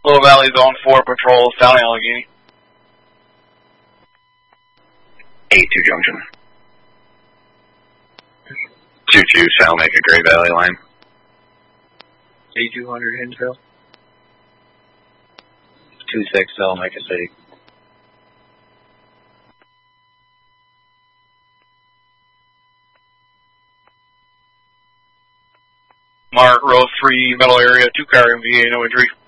Low Valley Zone 4 patrols down Allegheny. 8-2 junction. 2-2 shall make a Gray Valley line. 8200 infill. 2-6 shall make a city. Mark, row 3, middle area, 2 car MVA, no injury.